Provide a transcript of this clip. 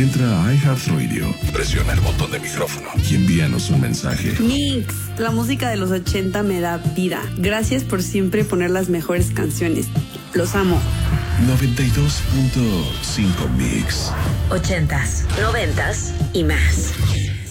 Entra a iHeartRadio, presiona el botón de micrófono y envíanos un mensaje. Mix, la música de los 80 me da vida. Gracias por siempre poner las mejores canciones. Los amo. 92.5 Mix. 80s, 90s y más.